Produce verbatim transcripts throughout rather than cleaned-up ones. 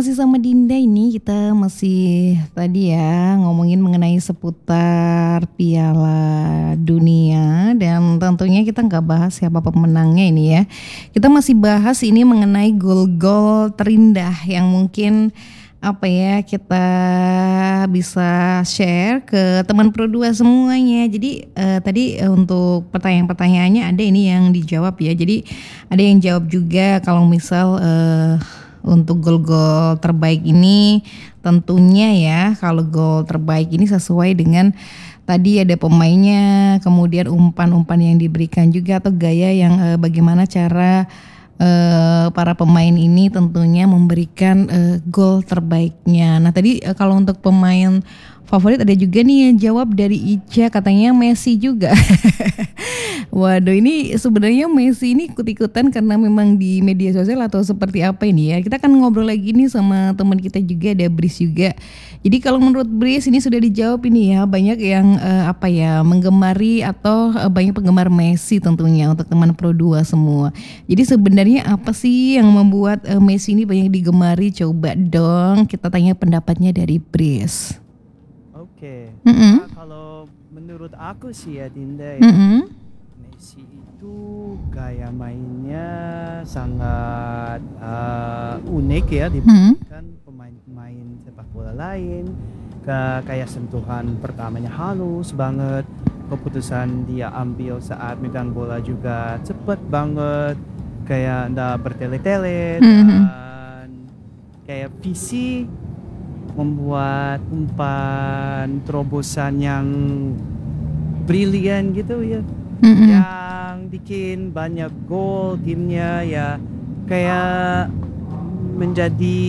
Masih sama Dinda ini kita masih tadi ya ngomongin mengenai seputar Piala Dunia dan tentunya kita nggak bahas siapa pemenangnya ini ya. Kita masih bahas ini mengenai gol-gol terindah yang mungkin apa ya kita bisa share ke teman Pro dua semuanya. Jadi eh, tadi eh, untuk pertanyaan-pertanyaannya ada ini yang dijawab ya. Jadi ada yang jawab juga kalau misal eh, untuk gol-gol terbaik ini tentunya ya kalau gol terbaik ini sesuai dengan tadi ada pemainnya, kemudian umpan-umpan yang diberikan juga atau gaya yang eh, bagaimana cara eh, para pemain ini tentunya memberikan eh, gol terbaiknya. Nah tadi eh, kalau untuk pemain favorit ada juga nih yang jawab dari Ica katanya Messi juga. Waduh ini sebenarnya Messi ini ikut-ikutan karena memang di media sosial atau seperti apa ini ya. Kita akan ngobrol lagi nih sama teman kita juga ada Bris juga. Jadi kalau menurut Bris ini sudah dijawab ini ya banyak yang eh, apa ya menggemari atau eh, banyak penggemar Messi tentunya untuk teman Pro dua semua. Jadi sebenarnya apa sih yang membuat eh, Messi ini banyak digemari? Coba dong kita tanya pendapatnya dari Bris. Oke, Mm-mm. nah, kalau menurut aku sih ya Dinda ya, Mm-mm. Messi itu gaya mainnya sangat uh, unik ya dibandingkan pemain-pemain sepak bola lain. Ke, kayak sentuhan pertamanya halus banget, keputusan dia ambil saat megang bola juga cepet banget, kayak ndak bertele-tele Mm-mm. dan kayak visi membuat umpan terobosan yang brilian gitu ya, Mm-mm. yang bikin banyak gol timnya ya, kayak menjadi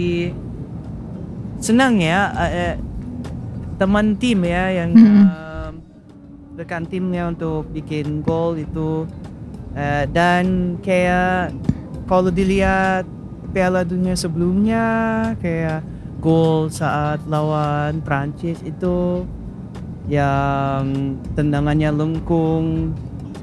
senang ya eh, teman tim ya yang Mm-mm. um, rekan timnya untuk bikin gol itu. Eh, dan kayak kalau dilihat Piala Dunia sebelumnya kayak gol saat lawan Prancis itu yang tendangannya lengkung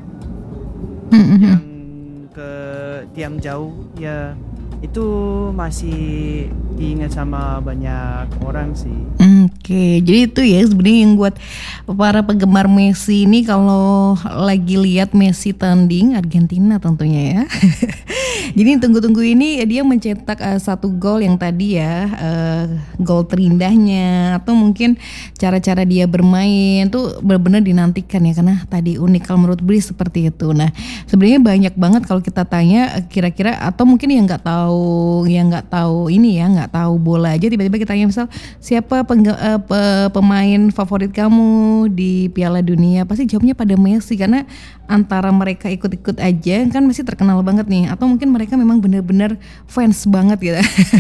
Mm-mm. yang ke tiang jauh ya, itu masih diingat sama banyak orang sih. Oke, jadi itu ya sebenarnya yang buat para penggemar Messi ini kalau lagi lihat Messi tanding Argentina tentunya ya. Jadi tunggu-tunggu ini dia mencetak uh, satu gol yang tadi ya uh, gol terindahnya atau mungkin cara-cara dia bermain tuh benar-benar dinantikan ya karena tadi unik kalau menurut Bri seperti itu. Nah sebenarnya banyak banget kalau kita tanya kira-kira atau mungkin yang nggak tahu yang nggak tahu ini ya nggak tahu bola aja tiba-tiba kita tanya misal siapa pengge- uh, pe- pemain favorit kamu di Piala Dunia pasti jawabnya pada Messi karena antara mereka ikut-ikut aja kan masih terkenal banget nih atau mungkin mereka memang benar-benar fans banget gitu.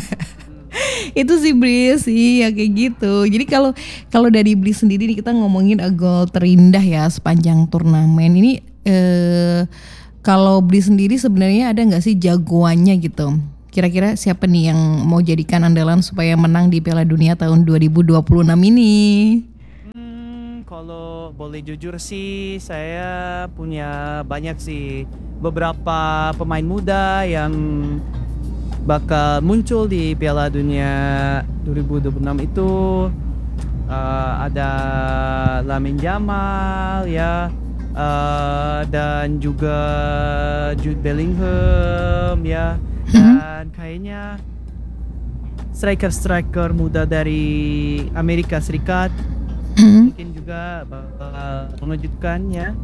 Itu sih Bri sih ya kayak gitu. Jadi kalau kalau dari Bri sendiri nih kita ngomongin uh, gol terindah ya sepanjang turnamen ini eh, kalau Bri sendiri sebenarnya ada nggak sih jagoannya gitu? Kira-kira siapa nih yang mau jadikan andalan supaya menang di Piala Dunia tahun dua ribu dua puluh enam ini? Hmm, kalau boleh jujur sih saya punya banyak sih beberapa pemain muda yang bakal muncul di Piala Dunia dua ribu dua puluh enam itu. Uh, ada Lamine Yamal ya, uh, dan juga Jude Bellingham ya, dan kayaknya striker-striker muda dari Amerika Serikat mungkin juga bakal mengejutkan ya.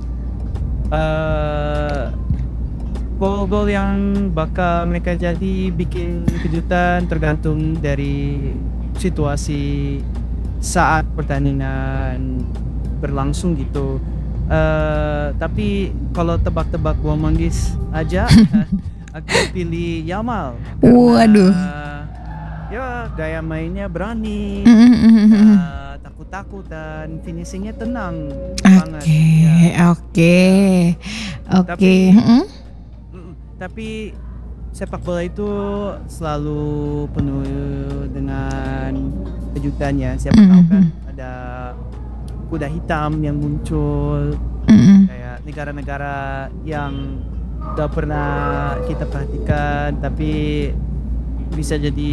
Uh, gol-gol yang bakal mereka jadi bikin kejutan tergantung dari situasi saat pertandingan berlangsung gitu. Uh, tapi kalau tebak-tebak gua manggis aja, aku pilih Yamal. Waduh. Ya gaya mainnya berani, uh, takut-takut dan finishingnya tenang banget. Oke, Ya. oke, oke. Tapi, Mm-mm. mm, tapi sepak bola itu selalu penuh dengan kejutannya. Siapa tahu kan ada kuda hitam yang muncul, Mm-mm. kayak negara-negara yang udah pernah kita perhatikan tapi bisa jadi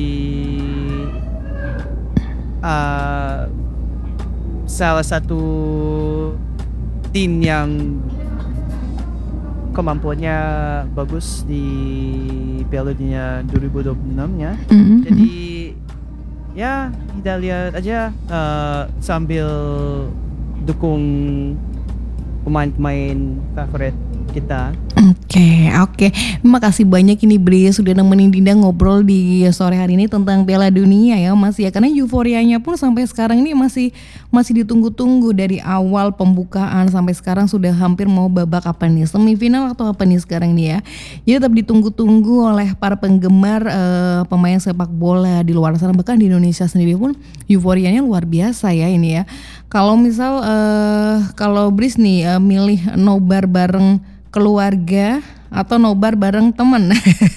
uh, salah satu tim yang kemampuannya bagus di Piala Dunia dua ribu dua puluh enam ya. Mm-hmm. Jadi ya kita lihat aja uh, sambil dukung pemain-pemain favorit kita. Oke, oke. Terima kasih banyak ini Bre sudah nemenin Dinda ngobrol di sore hari ini tentang Piala Dunia ya Mas ya. Karena euforianya pun sampai sekarang ini masih masih ditunggu-tunggu dari awal pembukaan sampai sekarang sudah hampir mau babak apa nih? Semifinal atau apa nih sekarang nih ya. Jadi tetap ditunggu-tunggu oleh para penggemar uh, pemain sepak bola di luar sana, bahkan di Indonesia sendiri pun euforianya luar biasa ya ini ya. Kalau misal uh, kalau Bris nih uh, milih nobar bareng keluarga atau nobar bareng teman?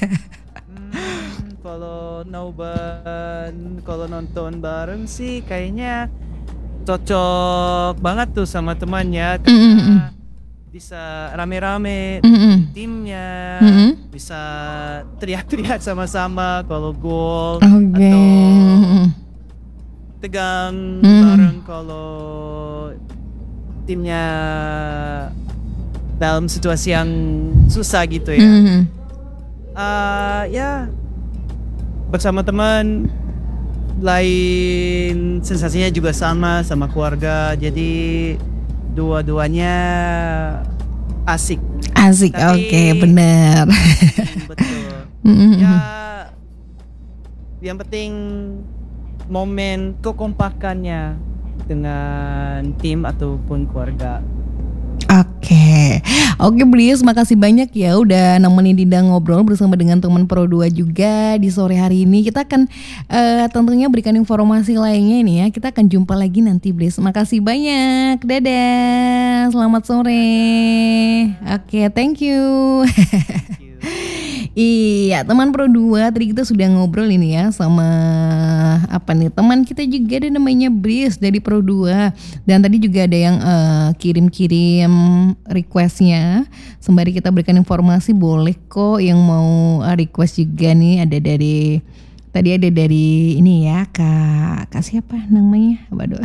hmm, kalau nobar, kalau nonton bareng sih kayaknya cocok banget tuh sama temannya karena mm-hmm. bisa rame-rame mm-hmm. timnya, mm-hmm. bisa teriak-teriak sama-sama kalau gol okay. atau tegang mm-hmm. bareng kalau timnya dalam situasi yang susah gitu ya. Mm-hmm. Uh, ya bersama teman lain sensasinya juga sama sama keluarga. Jadi dua-duanya asik. Asik, oke okay, benar. Betul. Mm-hmm. Ya yang penting momen kekompakannya dengan tim ataupun keluarga. Oke, oke Blius, makasih banyak ya udah nemenin Dinda ngobrol bersama dengan teman Pro dua juga di sore hari ini. Kita akan uh, tentunya berikan informasi lainnya ini ya. Kita akan jumpa lagi nanti Blius. Makasih banyak, dadah, selamat sore. Oke, thank you. Thank you. Iya, teman Pro dua tadi kita sudah ngobrol ini ya sama apa nih teman kita juga ada namanya Bris dari Pro dua dan tadi juga ada yang uh, kirim-kirim requestnya sembari kita berikan informasi boleh kok yang mau request juga nih ada dari tadi ada dari ini ya kak kak siapa namanya waduh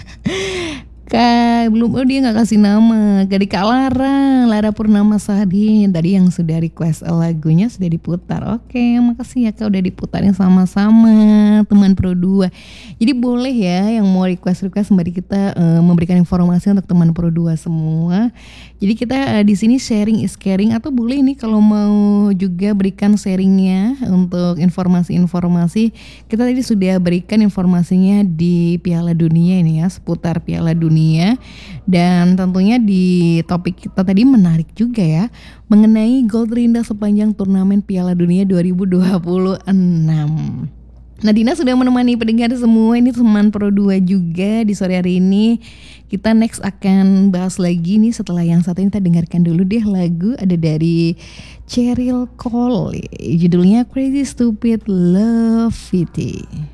Kak, belum, oh dia gak kasih nama. Dari Kak Lara, Lara Purnama Sadi. Tadi yang sudah request lagunya sudah diputar. Oke, makasih ya Kak udah diputarin sama-sama teman Pro dua. Jadi boleh ya yang mau request-request sembari kita uh, memberikan informasi untuk teman Pro dua semua. Jadi kita uh, di sini sharing is caring atau boleh nih kalau mau juga berikan sharingnya untuk informasi-informasi. Kita tadi sudah berikan informasinya di Piala Dunia ini ya, seputar Piala Dunia. Dan tentunya di topik kita tadi menarik juga ya mengenai gol terindah sepanjang turnamen Piala Dunia dua ribu dua puluh enam. Nah Dina sudah menemani pendengar semua, ini teman Pro dua juga di sore hari ini. Kita next akan bahas lagi nih setelah yang satu ini kita dengarkan dulu deh lagu ada dari Cheryl Cole, judulnya Crazy Stupid Love Pity.